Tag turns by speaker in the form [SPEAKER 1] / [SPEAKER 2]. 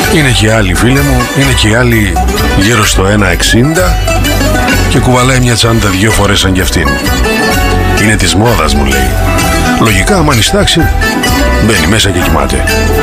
[SPEAKER 1] Είναι και άλλοι φίλοι μου, είναι και άλλοι γύρω στο 1,60 και κουβαλάει μια τσάντα 2 φορές σαν κι αυτήν. Είναι της μόδας, μου λέει. Λογικά, άμα νηστάξει, μπαίνει μέσα και κοιμάται.